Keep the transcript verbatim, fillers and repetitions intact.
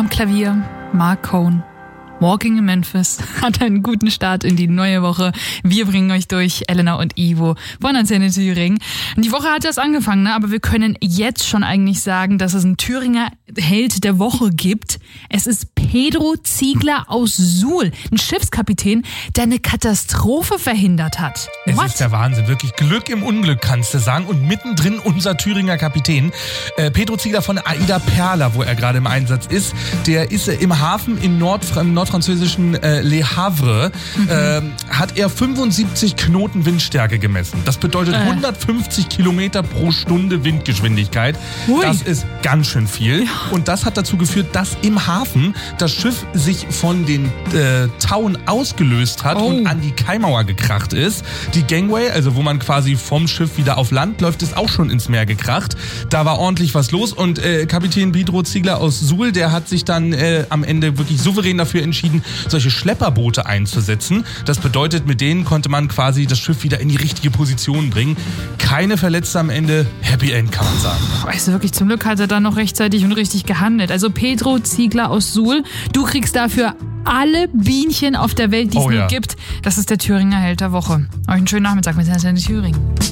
Am Klavier Mark Cohn. Walking in Memphis hat einen guten Start in die neue Woche. Wir bringen euch durch, Elena und Ivo von Antenne Thüringen. Die Woche hat erst angefangen, ne? Aber wir können jetzt schon eigentlich sagen, dass es einen Thüringer Held der Woche gibt. Es ist Pedro Ziegler aus Suhl, ein Schiffskapitän, der eine Katastrophe verhindert hat. Es What? ist der Wahnsinn, wirklich Glück im Unglück, kannst du sagen. Und mittendrin unser Thüringer Kapitän, äh, Pedro Ziegler von Aida Perla, wo er gerade im Einsatz ist. Der ist äh, im Hafen in Nord im nordfranzösischen äh, Le Havre, mhm. äh, hat er fünfundsiebzig Knoten Windstärke gemessen. Das bedeutet äh. hundertfünfzig Kilometer pro Stunde Windgeschwindigkeit. Ui. Das ist ganz schön viel. Ja. Und das hat dazu geführt, dass im Hafen das Schiff sich von den äh, Tauen ausgelöst hat oh. und an die Kaimauer gekracht ist. Die Gangway, also wo man quasi vom Schiff wieder auf Land läuft, ist auch schon ins Meer gekracht. Da war ordentlich was los und äh, Kapitän Pedro Ziegler aus Suhl, der hat sich dann äh, am Ende wirklich souverän dafür entschieden, solche Schlepperboote einzusetzen. Das bedeutet, mit denen konnte man quasi das Schiff wieder in die richtige Position bringen. Keine Verletzte am Ende. Happy End, kann man sagen. Weißt du, wirklich zum Glück hat er dann noch rechtzeitig und richtig gehandelt. Also Pedro Ziegler aus Suhl, du kriegst dafür alle Bienchen auf der Welt, die es oh, nur ja. gibt. Das ist der Thüringer Held der Woche. Euch einen schönen Nachmittag mit Antenne Thüringen.